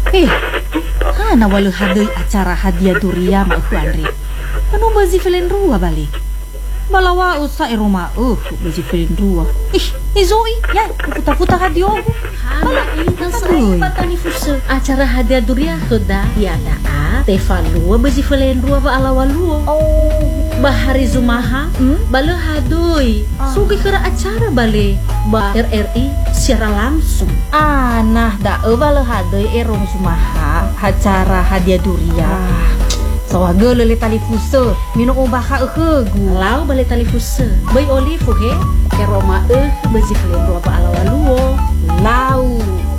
Hana walau hadai acara hadiah durian mah ku Andri. Anu bazi filen rua balik. Balawa usa rumah bazi filen rua. Izoi ya puta-puta hadiah. Hala ini patani fusa acara hadiah durian sudah tiada tevalua bazi filen rua ba alawalua. Bahari Zumaha bala hadoi sugi kera acara bale ba RRI secara langsung. Nah da bala hadoi erong Zumaha acara hadiah durian. Sawaga lele tali fusa minum ubah lau bale tali fusa bay olive he keroma bazi filen rua ba alawaluo. Lau